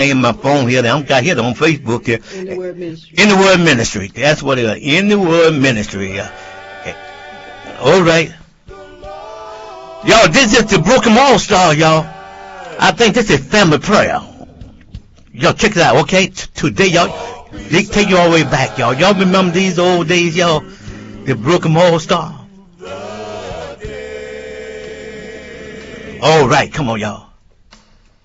in my phone here. I'm got here on Facebook here. In the Word Ministry. In the Word Ministry. That's what it is. In the Word Ministry. All right. Y'all, this is the Broken All Star, y'all. I think this is family prayer. Y'all check it out, okay? Today, y'all, they take you all the way back, y'all. Y'all remember these old days, y'all? The Broken All Star. All right, come on, y'all.